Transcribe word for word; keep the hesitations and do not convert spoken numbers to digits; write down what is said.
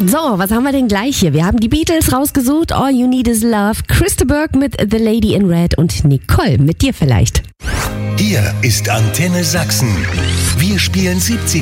So, was haben wir denn gleich hier? Wir haben die Beatles rausgesucht, All You Need Is Love, Christa Burke mit The Lady in Red und Nicole mit dir vielleicht. Hier ist Antenne Sachsen. Wir spielen siebziger